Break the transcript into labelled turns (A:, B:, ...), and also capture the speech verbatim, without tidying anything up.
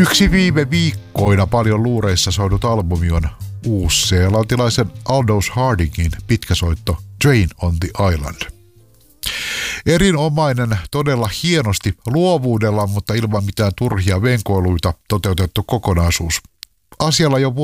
A: Yksi viime viikkoina paljon luureissa soinut albumi on uusseelantilaisen Aldous Hardingin pitkäsoitto Train on the Island. Erinomainen, todella hienosti luovuudella, mutta ilman mitään turhia venkoiluita toteutettu kokonaisuus. Asialla jo